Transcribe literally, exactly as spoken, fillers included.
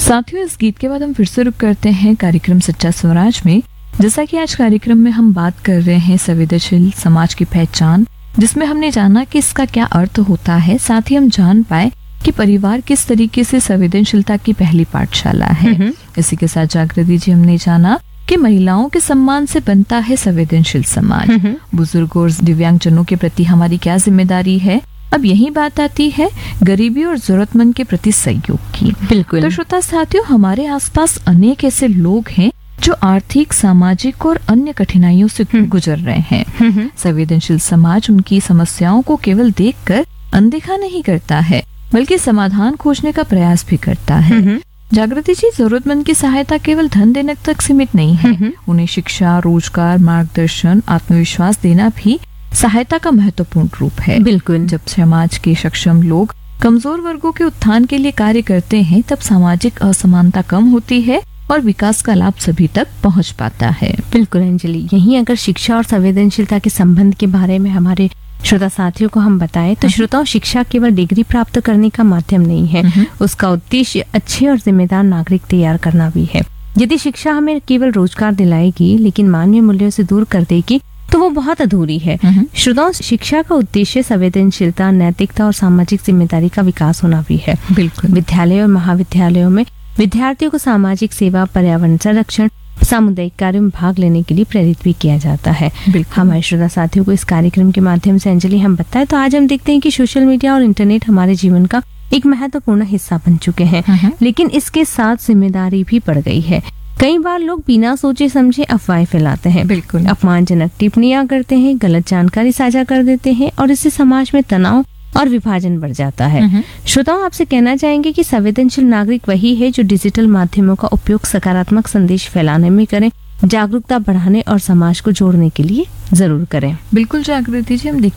साथियों, इस गीत के बाद हम फिर से रुक करते हैं कार्यक्रम सच्चा स्वराज में। जैसा कि आज कार्यक्रम में हम बात कर रहे हैं संवेदनशील समाज की पहचान, जिसमें हमने जाना कि इसका क्या अर्थ होता है। साथ ही हम जान पाए कि परिवार किस तरीके से संवेदनशीलता की पहली पाठशाला है। इसी के साथ जागृति जी हमने जाना कि महिलाओं के सम्मान से बनता है संवेदनशील समाज। बुजुर्गों और दिव्यांगजनों के प्रति हमारी क्या जिम्मेदारी है। अब यही बात आती है गरीबी और जरूरतमंद के प्रति सहयोग की। बिल्कुल। तो श्रोता साथियों, हमारे आसपास अनेक ऐसे लोग हैं जो आर्थिक, सामाजिक और अन्य कठिनाइयों से गुजर रहे हैं। संवेदनशील समाज उनकी समस्याओं को केवल देखकर अनदेखा नहीं करता है, बल्कि समाधान खोजने का प्रयास भी करता है। जागृति जी, जरूरतमंद की सहायता केवल धन देने तक सीमित नहीं है। उन्हें शिक्षा, रोजगार, मार्गदर्शन, आत्मविश्वास देना भी सहायता का महत्वपूर्ण रूप है। बिल्कुल। जब समाज के सक्षम लोग कमजोर वर्गों के उत्थान के लिए कार्य करते हैं, तब सामाजिक असमानता कम होती है और विकास का लाभ सभी तक पहुंच पाता है। बिल्कुल अंजलि, यहीं अगर शिक्षा और संवेदनशीलता के संबंध के बारे में हमारे श्रोता साथियों को हम बताएं तो श्रोताओं, शिक्षा केवल डिग्री प्राप्त करने का माध्यम नहीं है। उसका उद्देश्य अच्छे और जिम्मेदार नागरिक तैयार करना भी है। यदि शिक्षा हमें केवल रोजगार दिलाएगी लेकिन मानवीय मूल्यों से दूर कर देगी तो वो बहुत अधूरी है। श्रोताओं, शिक्षा का उद्देश्य संवेदनशीलता, नैतिकता और सामाजिक जिम्मेदारी का विकास होना भी है। बिल्कुल। विद्यालय और महाविद्यालयों में विद्यार्थियों को सामाजिक सेवा, पर्यावरण संरक्षण, सामुदायिक कार्यों में भाग लेने के लिए प्रेरित भी किया जाता है। हमारे श्रोता साथियों को इस कार्यक्रम के माध्यम से अंजलि हम बताएं तो आज हम देखते हैं कि सोशल मीडिया और इंटरनेट हमारे जीवन का एक महत्वपूर्ण हिस्सा बन चुके हैं, लेकिन इसके साथ जिम्मेदारी भी बढ़ गई है। कई बार लोग बिना सोचे समझे अफवाहें फैलाते हैं, बिल्कुल अपमानजनक टिप्पणियां करते हैं, गलत जानकारी साझा कर देते हैं और इससे समाज में तनाव और विभाजन बढ़ जाता है। श्रोताओं, आपसे कहना चाहेंगे कि संवेदनशील नागरिक वही है जो डिजिटल माध्यमों का उपयोग सकारात्मक संदेश फैलाने में करें, जागरूकता बढ़ाने और समाज को जोड़ने के लिए जरूर करें। बिल्कुल जागृति जी, हम